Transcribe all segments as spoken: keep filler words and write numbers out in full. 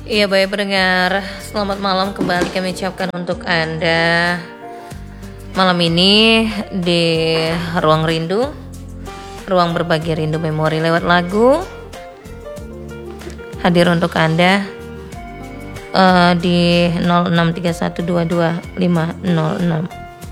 Iya baik pendengar, selamat malam kembali kami ucapkan untuk Anda malam ini di Ruang Rindu, ruang berbagi rindu memori lewat lagu. Hadir untuk Anda uh, di nol enam tiga satu dua dua lima nol enam.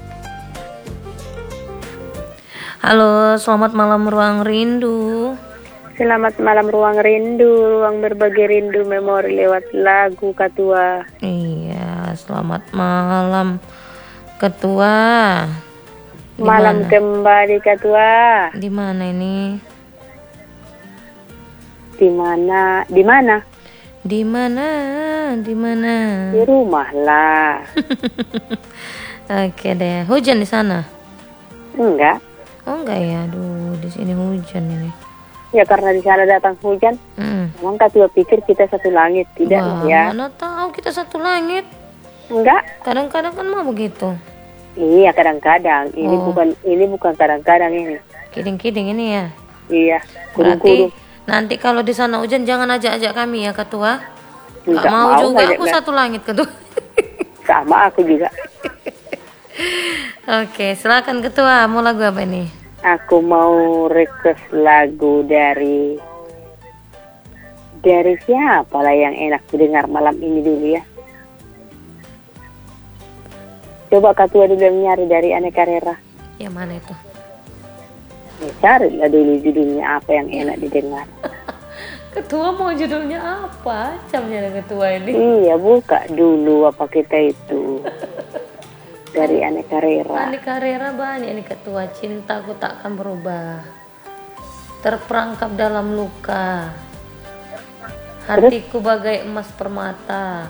Halo, selamat malam Ruang Rindu. Selamat malam Ruang Rindu, ruang berbagi rindu memori lewat lagu Ketua. Iya, selamat malam Ketua. Dimana? Malam kembali Ketua. Di mana ini? Di mana? Di mana? Di mana? Di mana? Di rumah lah. Oke deh. Hujan di sana? Enggak. Oh enggak ya. Aduh, di sini hujan ini. Ya karena di sana datang hujan. Hmm. Memang Ketua pikir kita satu langit, tidak? Wah, ya. Mana tahu kita satu langit. Enggak. Kadang-kadang kan mau begitu. Iya, kadang-kadang. Ini Oh. bukan ini bukan kadang-kadang ini. Kiding-kiding ini ya. Iya, Berarti kurung-kurung. nanti kalau di sana hujan jangan ajak-ajak kami ya Ketua. Gak Enggak mau, mau juga ngajak, aku enggak. satu langit Ketua. Sama aku juga. Oke, silakan Ketua. Mau lagu apa nih? Aku mau request lagu dari dari siapa lah yang enak didengar malam ini dulu ya. Coba Ketua dulu yang nyari dari Aneka Rera. Yang mana itu? Ya, carilah dulu judulnya apa yang enak didengar. Ketua mau judulnya apa? Camnya Ketua ini. Iya, buka dulu apa kita itu. Dari Aneka Rera. Aneka Rera banyak ini Ketua. Cintaku takkan berubah. Terperangkap dalam luka. Hatiku bagai emas permata.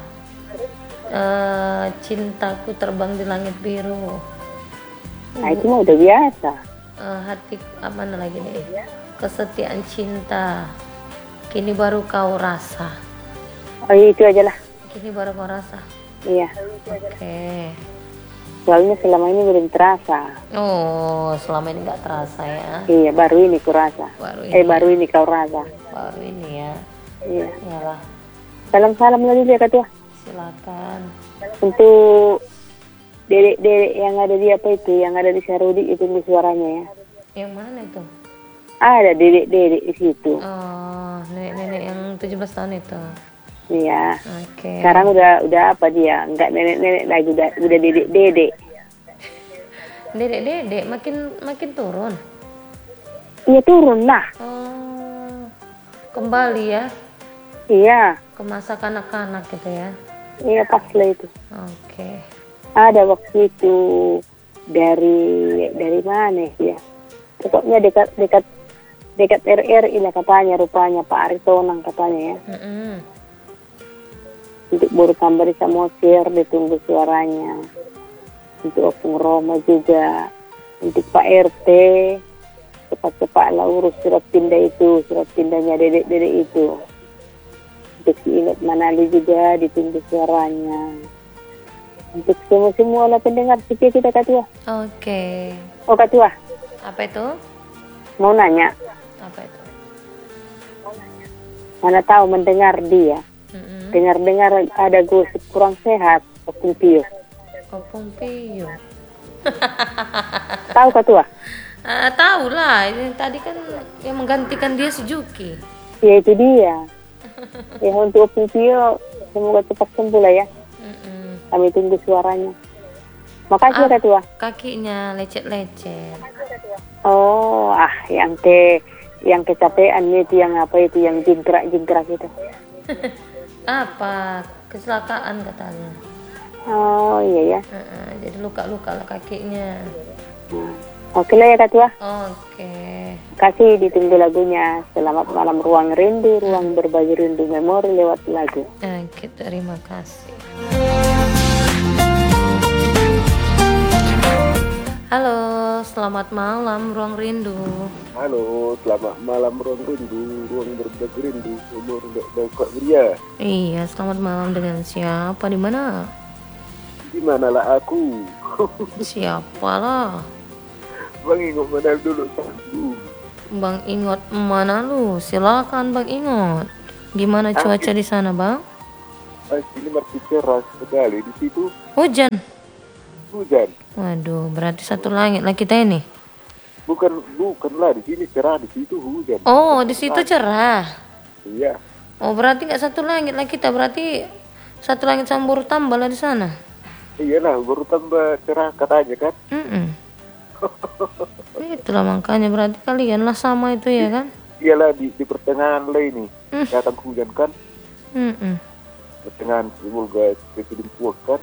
Eh, cintaku terbang di langit biru. Nah itu mah udah biasa. Eh, hati apa lagi nih? Kesetiaan cinta. Kini baru kau rasa. Oh iya, itu aja lah. Kini baru kau rasa. Iya. Oke. Soalnya selama ini belum terasa. Oh, selama ini nggak terasa ya. Iya, baru ini kurasa. Baru ini. Eh, baru ini kau rasa. Baru ini ya. Iya. Iyalah. Salam-salam lagi ya Ketua. Silakan. Untuk dedek-dedek yang ada di apa itu, yang ada di Sarudi itu suaranya ya. Yang mana itu? Ada dedek-dedek di situ. Oh, nenek-nenek yang tujuh belas tahun itu. Iya. Oke. Sekarang udah udah apa dia? Enggak nenek-nenek lagi, udah udah dedek-dedek. Dedek-dedek makin makin turun. Iya, turun lah. Oh. Kembali ya Iya. ke masa kanak-kanak gitu ya. Iya, pas lah itu. Oke. Ada waktu itu dari dari mana ya? Pokoknya dekat dekat dekat R R I lah katanya, rupanya Pak Aritonang katanya ya. Mm-mm. Untuk Boru Kambari Samosir ditunggu suaranya. Untuk Opung Roma juga. Untuk Pak R T cepat-cepat lah urus surat pindah itu, surat pindahnya dedek-dedek itu. Untuk si Ingat Manali juga ditunggu suaranya. Untuk semua-semua lah pendengar setia kita Ketua. Oke. Oh Ketua, Apa itu? mau nanya, Apa itu? mana tahu mendengar dia, Mm-mm. dengar-dengar ada gosip kurang sehat, Opung Pio. Opung Pio. Tahu Ketua? Ah, tahu lah. Ini tadi kan yang menggantikan dia si Juki. Ya itu dia. Ya untuk Opung Pio, semoga cepat sembuh lah ya. Mm-mm. Kami tunggu suaranya. Makasih Ah. Ketua. Kakinya lecet-lecet. Oh, ah yang ke yang kecapean itu, yang apa itu, yang jingkrak-jingkrak itu. Apa? Kecelakaan katanya. Oh iya ya. Uh-uh, jadi luka-luka lah kakinya. Hmm. Oke lah ya Ketua. Oke. Kasih ditunggu lagunya. Selamat malam Ruang Rindu, ruang berbagi rindu memori lewat lagu. Oke, terima kasih. Halo, selamat malam Ruang Rindu. Halo, selamat malam Ruang Rindu, ruang berbagi rindu, umur Bapak Beria. Iya, selamat malam dengan siapa di mana? Di manalah aku? Siapa lah? Bang Ingot mana dulu aku. Bang Ingot mana lu? Silakan Bang Ingot. Gimana cuaca di sana, Bang? Ah, sini masih cerah sekali. Di situ Hujan. hujan. Waduh, berarti satu langit lah kita ini. Bukan, bukanlah di sini cerah, di situ hujan. Oh, di situ cerah. Iya, Oh, berarti nggak satu langit lah kita. Berarti satu langit sama baru tambah lah di sana. iyalah baru tambah cerah katanya kan. Mm-mm. Itulah makanya berarti kalian lah sama itu ya kan? Iyalah di, di pertengahan lah ini Hmm. datang hujan kan. Mm-mm. Pertengahan semoga kesedimpuan kan.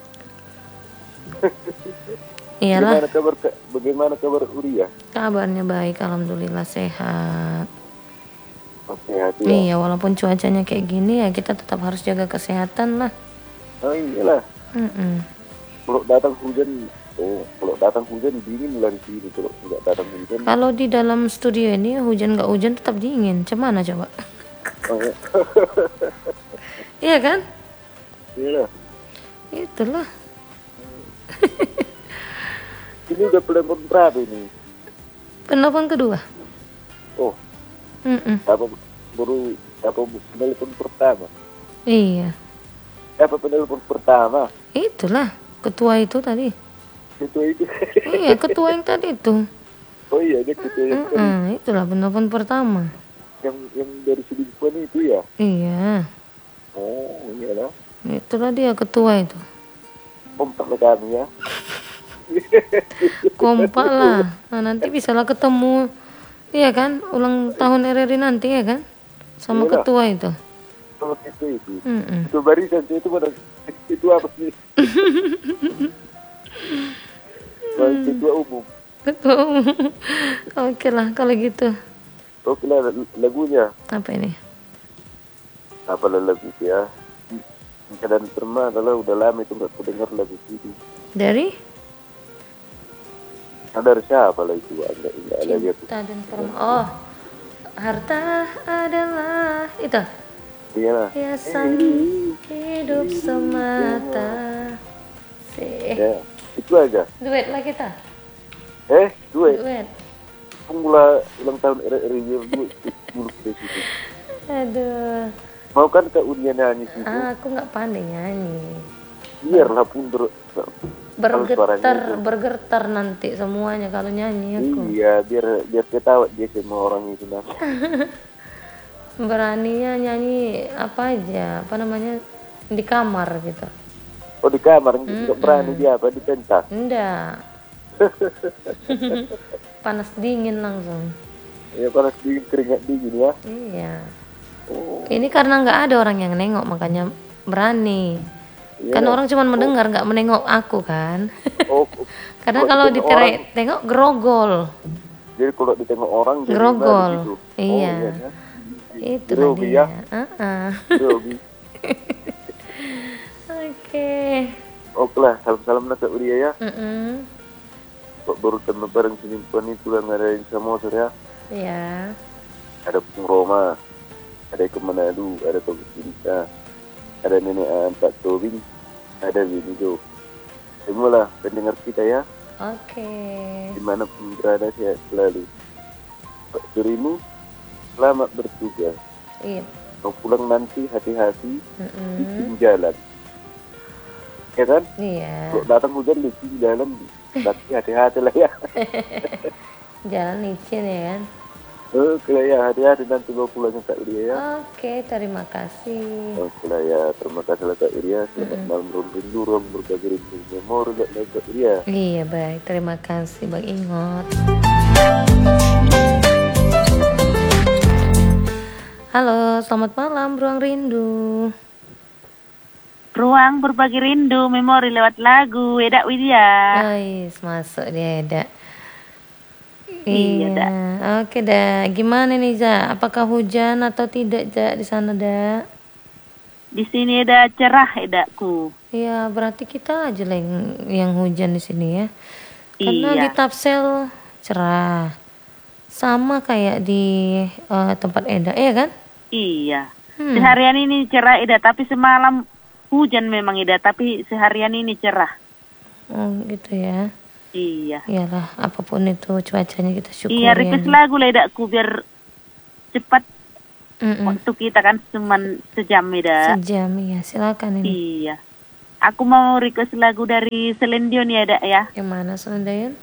Iyalah, Bagaimana kabar Kak? Bagaimana kabar Uria? kabarnya baik, alhamdulillah sehat. Oke, hati ya. Iya, walaupun cuacanya kayak gini ya kita tetap harus jaga kesehatan lah. Oh iyalah. Mm-mm. Kalau datang hujan, oh kalau datang hujan dingin lah di sini. Kalau tidak datang hujan, Kalau di dalam studio ini hujan nggak hujan tetap dingin. Cemana coba? oh, ya. Iya kan? Iyalah. Itulah. Ini udah pelan berapa ini? Penelpon kedua. Oh, Mm-mm. apa baru apa penelpon pertama? Iya, Apa penelpon pertama? itulah ketua itu tadi. Itu itu. Iya, ketua yang tadi itu. Oh iya, dia kita yang, Mm-mm, itulah penelpon pertama. yang yang dari selingkuhan itu ya. Iya, Oh iyalah. itulah dia ketua itu. Kompak lah kami ya. Kompak lah. Nah, nanti bisalah ketemu. Iya kan? Ulang tahun R R I nanti ya kan? Sama Iyalah. ketua itu. Kalau itu itu. Mm-mm. Itu barisan itu mana? Itu apa sih? Baik, ketua umum. Ketua umum. Oke lah kalau gitu. Oke lah lagunya. Apa ini? Apa lah lagu itu ya? Keadaan Perma kalau udah lama itu nggak dengar lagu itu. Dari Ada siapa lah itu? Ada enggak ada dia tuh. Cinta dan Permata. Oh, harta adalah itu. Iyalah. Hiasan hidup semata. Si. Ya, itu aja. Duet lah kita. Eh, duet. Duet. Pemula ulang tahun R R I dulu dulu di situ. Aduh. Mau kan Kak Unia nyanyi situ? Ah, aku nggak pandai nyanyi. Biarlah pun ber, kalau suaranya Bergetar, itu. bergetar nanti semuanya kalau nyanyi aku. Iya, biar biar ketawa dia sama orang itu nanti. Beraninya nyanyi apa aja, apa namanya di kamar gitu. Oh di kamar nggak berani dia apa di pentas. Enggak. Panas dingin langsung. Ya panas dingin keringat dingin ya. Iya. Oh, Ini karena nggak ada orang yang nengok makanya berani. iya. Kan orang cuma mendengar nggak menengok aku kan. Oh, oh. Karena Kalau kalau ditengok diterai orang- tengok gerogol. Jadi kalau ditengok orang jadi Gerogol. gimana gitu? Iya. Oh, iya kan? Itu Grogi dia. ya. Ah-ah. Grogi. Oke. Oke lah, salam-salam nak Kak Uria ya. Mm-mm. Kok baru teman bareng sinimpan itu yang ada yang sama ya. Ya. Ada Pung Roma, ada ke Manado, ada Tobi Cinta, ada Nenek Empat Tobing, ada Winido. Semualah pendengar kita ya, Oke. dimanapun berada sehat selalu. Pak Surimu, selamat bertugas. Iya. Mau pulang nanti hati-hati Mm-mm. di jalan. Ya kan? Iya. Kalau datang hujan di jalan, tapi hati-hati lah ya. Jalan licin ya kan. Oke lah ya, hati-hati nanti bawa pulangnya Kak Uria ya. Oke, terima kasih. Oke lah ya, terima kasih lah Kak Uria. Selamat malam ruang rindu, ruang berbagi rindu memori lah Kak Uria. Iya baik, terima kasih Bang Ingot. Halo, selamat malam Ruang Rindu. Ruang berbagi rindu, memori lewat lagu, Eda Widya. Ais, masuk dia Eda. Iya, Iya, oke dah. Gimana nih Ja? Apakah hujan atau tidak Ja di sana Da? Di sini ada cerah, Edaku. Iya, berarti kita aja lah yang, yang hujan di sini ya. Karena Iya. di Tapsel cerah. Sama kayak di eh, tempat Eda, ya kan? Iya. Hmm. Seharian ini cerah, Eda, tapi semalam hujan memang, Eda, tapi seharian ini cerah. Oh, gitu ya. Iya. Iyalah, apapun itu cuacanya kita syukuri. Iya, request ya. lagu lah, Edaku, biar cepat Mm-mm. Waktu kita kan cuma sejam Ida. Sejam ya, silakan ini. Iya. Aku mau request lagu dari Celine Dion ya, Dak ya. Yang mana Sundayan?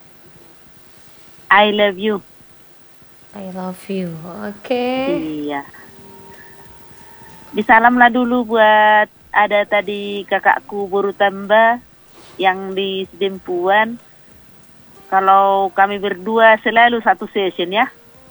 I Love You. I love you. Oke. Iya. Disalamlah dulu buat ada tadi kakakku Boru Tamba yang di Sedempuan. Kalau kami berdua selalu satu session ya.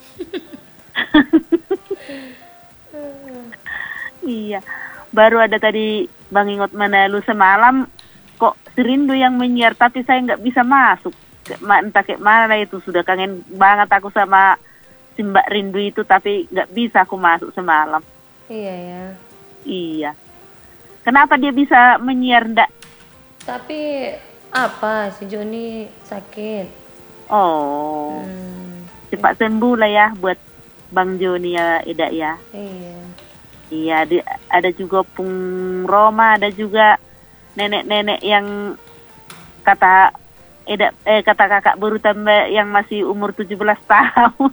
Iya. Baru ada tadi Bang Ingot Manalu semalam kok Serindu yang menyiar tapi saya nggak bisa masuk. Entah kayak mana itu, sudah kangen banget aku sama si Mbak Rindu itu tapi nggak bisa aku masuk semalam. Iya ya. Iya. Kenapa dia bisa menyiar ndak? Tapi apa si Joni sakit? Oh. Hmm, Cepat sembuh lah ya buat Bang Joni ya, Ida ya. iya. Iya, di, ada juga Pung Roma, ada juga nenek-nenek yang kata Eda, eh kata kakak Boru Tamba yang masih umur tujuh belas tahun.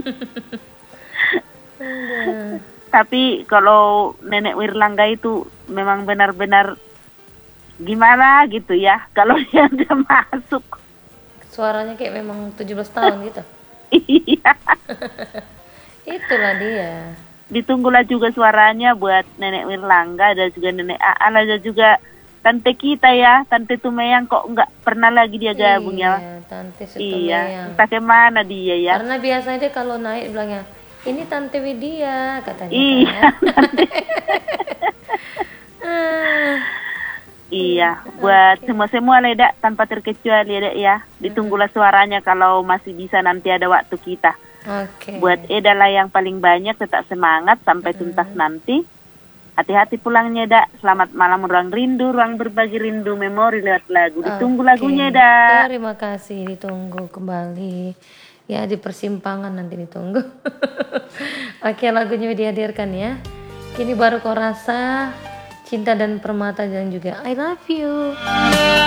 Udah. Tapi kalau nenek Wirlangga itu memang benar-benar gimana gitu ya. Kalau dia udah masuk. Suaranya kayak memang tujuh belas tahun gitu. Iya. Itulah dia. Ditunggulah juga suaranya buat nenek Wirlangga, ada juga nenek Aal, ada juga tante kita ya, tante Tumeyang kok nggak pernah lagi dia gabung ya. Iya, tante Iya, Sutumeyang. entah kemana dia ya. Karena biasanya dia kalau naik bilangnya, ini tante Widya katanya. Iya, Kan? Ah, iya. Buat semua-semua Leda tanpa terkecuali Leda ya. Ditunggulah suaranya kalau masih bisa nanti ada waktu kita. Oke. Buat Eda lah yang paling banyak tetap semangat sampai tuntas nanti. Hati-hati pulangnya Eda. Selamat malam ruang rindu, ruang berbagi rindu memori lewat lagu. Ditunggu Oke. lagunya Eda. Terima kasih, ditunggu kembali. Ya di persimpangan nanti ditunggu. Oke, lagunya dihadirkan ya. Kini baru kau rasa, Cinta dan Permata dan juga I Love You.